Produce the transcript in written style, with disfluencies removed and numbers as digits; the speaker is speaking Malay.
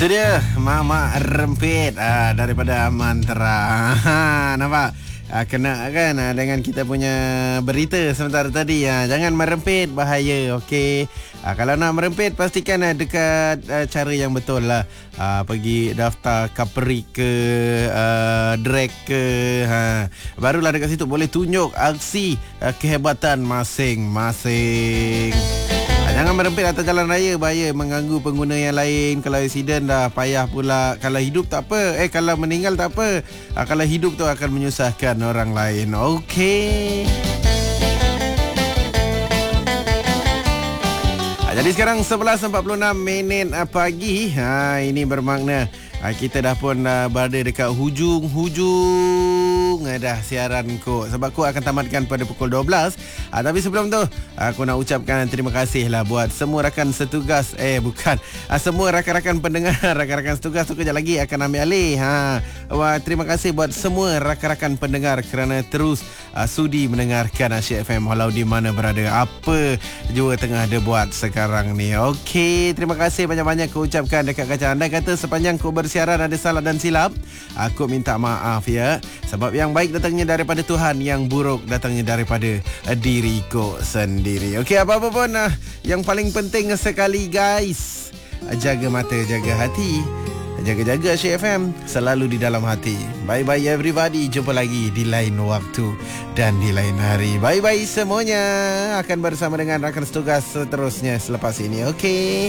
Itu dia Mama Rempit daripada Mantra. Nampak? Kena kan dengan kita punya berita sementara tadi. Jangan merempit, bahaya. Okey. Kalau nak merempit, pastikan dekat cara yang betul lah. Pergi daftar Kapri ke drag ke. Barulah dekat situ boleh tunjuk aksi kehebatan masing-masing. Jangan merempit atas jalan raya, bahaya, mengganggu pengguna yang lain. Kalau aksiden dah payah pula. Kalau hidup tak apa. Kalau meninggal tak apa. Kalau hidup tu akan menyusahkan orang lain. Okey. Jadi sekarang 11.46 pagi. Ini bermakna kita dah pun berada dekat hujung dah siaran ko. Sebab ko akan tamatkan pada pukul 12. Tapi sebelum tu aku nak ucapkan terima kasih lah buat semua rakan setugas. Semua rakan-rakan pendengar, rakan-rakan setugas tu kejap lagi akan ambil alih. Terima kasih buat semua rakan-rakan pendengar kerana terus sudi mendengarkan Asyik FM walau di mana berada, apa jua tengah ada buat sekarang ni. Okey, terima kasih banyak-banyak aku ucapkan dekat kaca anda. Kata sepanjang ku bersiaran ada salah dan silap, aku minta maaf ya. Sebab yang baik datangnya daripada Tuhan, yang buruk datangnya daripada diriku sendiri. Okey, apa-apa pun yang paling penting sekali guys, jaga mata, jaga hati, jaga-jaga Asyik FM selalu di dalam hati. Bye-bye everybody. Jumpa lagi di lain waktu dan di lain hari. Bye-bye semuanya. Akan bersama dengan rakan setugas seterusnya selepas ini. Okey.